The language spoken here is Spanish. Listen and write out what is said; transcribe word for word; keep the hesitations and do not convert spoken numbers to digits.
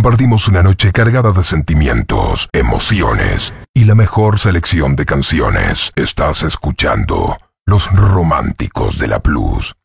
compartimos una noche cargada de sentimientos, emociones y la mejor selección de canciones. Estás escuchando Los Románticos de la Plus.